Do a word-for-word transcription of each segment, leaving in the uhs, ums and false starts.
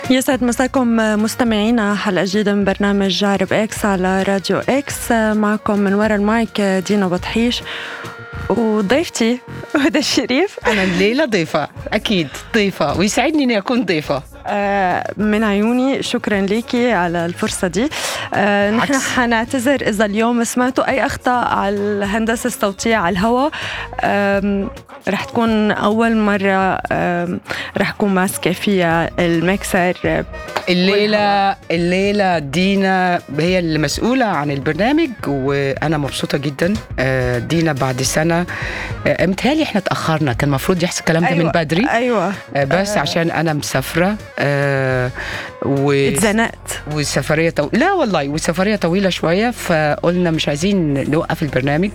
يسعد مساكم مستمعينا، حلقة جديدة من برنامج جارب إكس على راديو إكس. معكم من وراء المايك دينا بطحيش وضيفتي هدى الشريف. أنا الليلة ضيفة، أكيد ضيفة، ويسعدني أني أكون ضيفة. آه من عيوني، شكرا ليكي على الفرصة دي. آه نحن حنعتذر إذا اليوم سمعتوا أي أخطاء على الهندسة الصوتية على الهواء. آه رح تكون أول مرة آه رح تكون ماسكة فيها الميكسر. الليلة الليلة دينا هي المسؤولة عن البرنامج، وأنا مبسوطة جدا. آه دينا بعد سنة، آه متهيألي إحنا تأخرنا، كان المفروض يحصل الكلام ده أيوة من بدري. أيوة آه بس آه عشان أنا مسافرة آه و... اتزنقت والسفرية طو... لا والله والسفرية طويلة شوية، فقلنا مش عايزين نوقف البرنامج.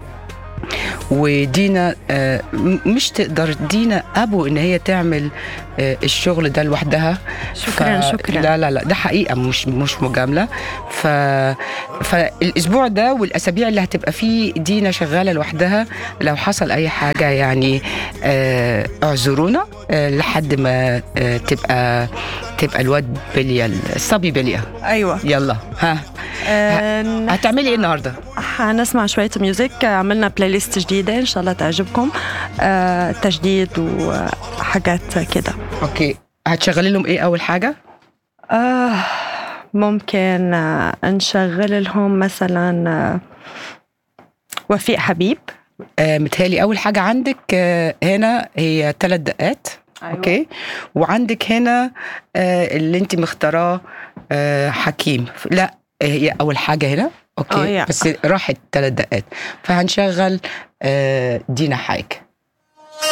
ودينا آه مش تقدر دينا أبو إن هي تعمل آه الشغل ده لوحدها. شكرا ف... شكرا لا لا لا ده حقيقة، مش مش مجاملة. ف... فالأسبوع ده والأسابيع اللي هتبقى فيه دينا شغالة لوحدها، لو حصل أي حاجة يعني آه اعذرونا آه لحد ما آه تبقى تبقى الواد بليا، الصبي بليا. أيوة يلا ها آه هتعملي ايه النهارده؟ حنسمع شوية ميوزك. عملنا بلاي ليست جديدة إن شاء الله تعجبكم، آه تجديد وحاجات كده. اوكي، هتشغلي لهم ايه اول حاجة؟ آه ممكن آه نشغل لهم مثلا آه وفيق حبيب. آه متهيألي اول حاجة عندك آه هنا هي ثلاث دقات. أيوة. اوكي، وعندك هنا آه اللي انت مختاراه آه حكيم. لا هي اول حاجة هنا. اوكي أوه بس راحت ثلاث دقات، فهنشغل آه دينا حايك.